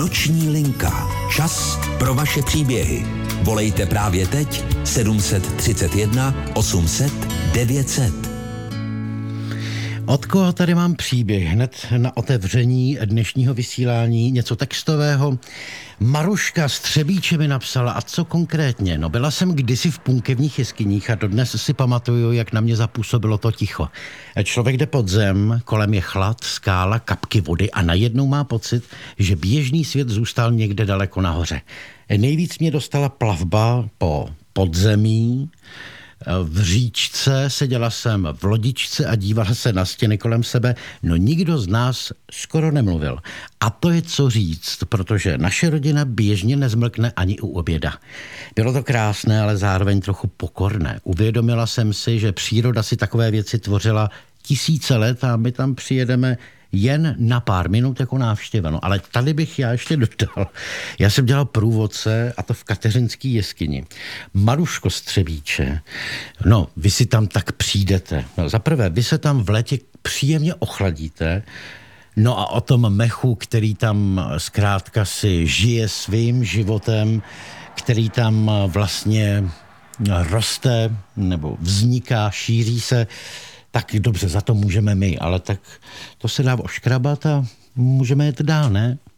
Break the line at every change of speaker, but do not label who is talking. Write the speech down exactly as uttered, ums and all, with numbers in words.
Noční linka. Čas pro vaše příběhy. Volejte právě teď sedm tři jedna osm set devět set.
Od koho tady mám příběh? Hned na otevření dnešního vysílání něco textového. Maruška z Třebíče mi napsala. A co konkrétně? No, byla jsem kdysi v punkevních jeskyních a dodnes si pamatuju, jak na mě zapůsobilo to ticho. Člověk jde pod zem, kolem je chlad, skála, kapky vody a najednou má pocit, že běžný svět zůstal někde daleko nahoře. Nejvíc mě dostala plavba po podzemí. V říčce, seděla jsem v lodičce a dívala se na stěny kolem sebe, no nikdo z nás skoro nemluvil. A to je co říct, protože naše rodina běžně nezmlkne ani u oběda. Bylo to krásné, ale zároveň trochu pokorné. Uvědomila jsem si, že příroda si takové věci tvořila tisíce let a my tam přijedeme jen na pár minut jako návštěva. No, ale tady bych já ještě dodal. Já jsem dělal průvodce, a to v Kateřinské jeskyni. Maruško z Třebíče. No, vy si tam tak přijdete. No, zaprvé, vy se tam v létě příjemně ochladíte, no a o tom mechu, který tam zkrátka si žije svým životem, který tam vlastně roste nebo vzniká, šíří se, tak dobře, za to můžeme my, ale tak to se dá oškrabat a můžeme jet dál, ne?